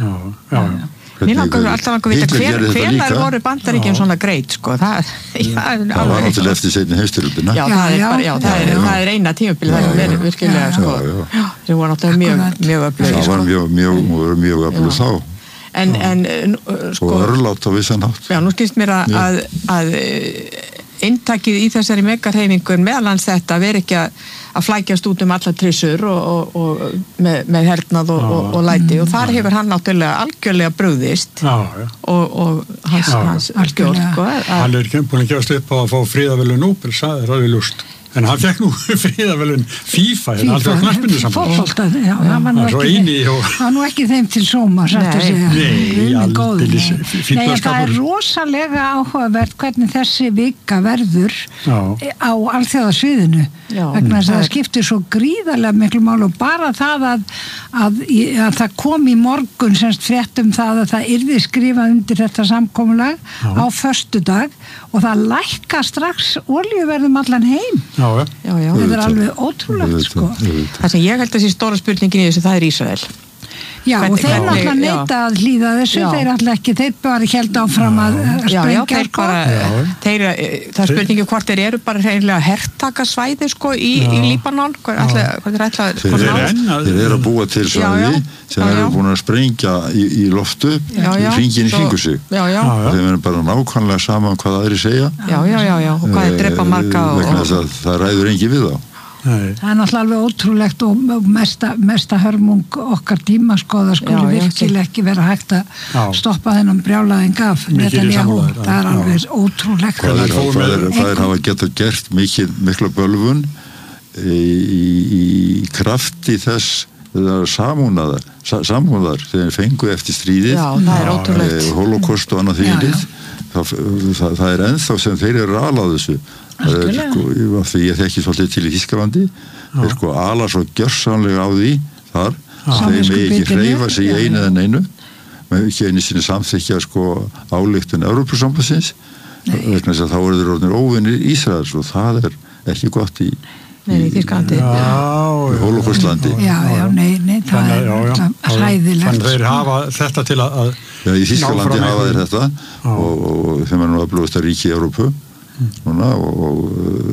Mér langar alltaf að vita hvenær voru Bandaríkin svona greit, sko. Það var náttúrulega eftir seinni heimsstyrjöldina. Það eina tímabil, það verið virkilega, sko. Sem voru náttúrulega mjög öflugir, sko. Það var mjög öflugir þá. Sko. Og örlátt á vissan hátt. Já, nú skilst mér að inntakið í þessari megarhreyfingu meðalans þetta veri ekki að flækjast út alla trissur og með hernað og læti og þar hefur hann náttúrulega algjörlega brugðist og hans skjótt hann búin að gefast upp á að fá friðarverðlaun Nóbels, það alveg ljóst en hann fekk nú friðarverðlaun FIFA alltaf knattspyrnu fótbolta, hann var nú ekki þeim til sóma nei, aldeilis fínna skapur það er rosalega áhugavert hvernig þessi vika verður á alþjóðasviðinu vegna þess að það skiptir svo gríðarlega miklu mál og bara það að það kom í morgun semst frétt það að það yrði skrifað undir þetta samkomulag á föstudag og það lækka strax olíuverðum allan heim þetta alveg ótrúlegt sko. Það sem ég held að sé stóra spurningin í þessu það Ísrael og þeir náttúrulega neita að hlýða þessu þeir alltaf ekki, þeir bara held áfram að sprengja það spurningi hvort þeir eru bara hreinlega hertaka svæði sko í Líbanon þeir eru að búa til svæði sem eru búin að sprengja í loftu hringin í kringu sig þeir eru bara nákvæmlega saman hvað aðri segja og hvað þeir drepa marga vegna þess að það ræður engi við þá það er náttúrulega alveg ótrúlegt og mesta hörmung okkar tíma sko, það skulle virkilega ekki vera hægt að stoppa þennan brjálaðing af það er alveg ótrúlegt það hafa getað gert mikla bölvun í krafti þess samúðar þegar fengu eftir stríðið holocaust og annað því það er ennþá sem þeir eru alað þessu því ég þekki svolítið til í Þýskalandi þeir sko ala svo gjörsamlega á því þar þeir með ekki hreyfa sig í einu eða neinu með ekki einu sinni samþykja sko ályktun Evrópusambandsins vegna þess að þá eru þeir orðnir óvinir Ísraels og það er ekki gott í Þýskalandi Holocaustlandi það er hræðilegt þannig þeir hafa þetta til að í Þýskalandi hafa þeir þetta og þeim er nú öflugasta ríki í Evrópu núna og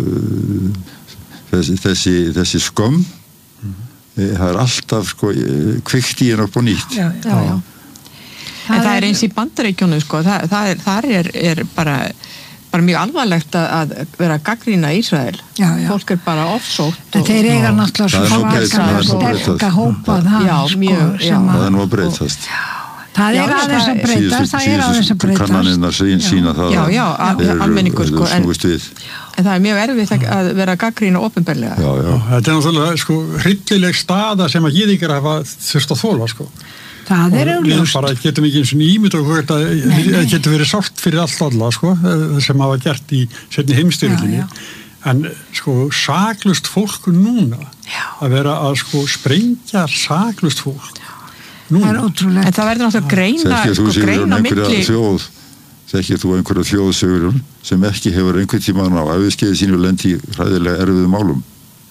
þessi skömm það er alltaf sko kveikt í henn upp og nýtt en það er eins í Bandaríkjunum sko þar er bara mjög alvarlegt að vera að gagnrýna Ísrael fólk er bara ofsótt þeir eiga náttúrulega sterka hópað það er nú að breytast það er aðeins að breytast kannanirnar sína það almenningur sko en það er mjög erfitt að vera að gagnrýna opinberlega þetta er náttúrulega sko hryllileg staða sem að gyðingar hafa þurft að þola sko það er augljóst bara getum ekki eins og ímynd og þetta getur verið sárt fyrir allt alla sko sem hafa gert í seinni heimsstyrjöldinni en sko saklaust fólk núna að vera að sko sprengja saklaust fólk það er ótrúlegt en það verður náttúrulega greina milli þekkir þú einhverja þjóðsögurum sem ekki hefur einhvern tímann á æviskeiði sínu lendi í hræðilega erfiðum málum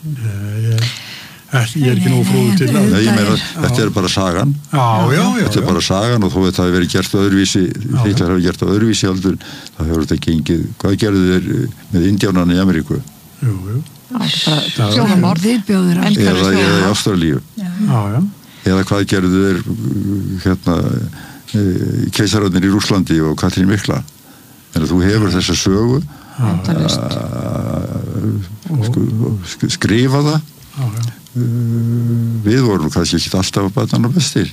ég er ekki nógu fróður til nei, ég meina, þetta er bara sagan þetta er bara sagan og þó þetta hafi verið gert öðruvísi Hitler hafi gert öðruvísi aldur þá hefur þetta gengið hvað gerðu þeir með Indíánana í Ameríku viðbjóður eða í Ástralíu eða hvað gerðu þeir keisararnir í Rússlandi og Katrín Mikla en þú hefur þessa sögu skrifa það við vorum kannski ekki alltaf að batna bestir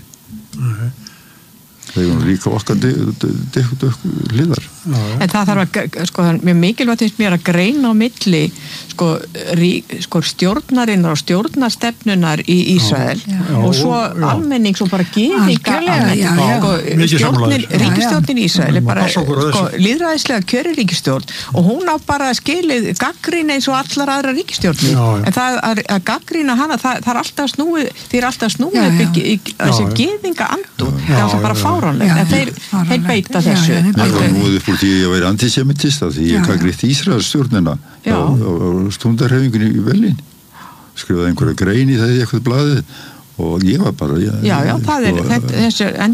þeir voru líka okkar hliðar en það þarf að sko það er mjög mikilvægt finnst mér að greina á milli sko stjórnarinnar og stjórnarstefnunar í Ísrael og svo almenning svo bara gyðinga ríkisstjórnin í Ísrael er bara sko lýðræðislega kjörin ríkisstjórn og hún á bara skilið gagnrýna eins og allar aðra ríkisstjórnir en það að gagnrýna hana það er alltaf snúið þessi gyðinga andun það er alltaf bara fáránlegt en þeir beita þessu núið upp úr því að vera antisemitist af því ég gagnrýnt Ísraels stjórnina á stundarhefingunni í Berlín skrifaði einhverja grein í það í eitthvað blaðið og ég var bara það er þessi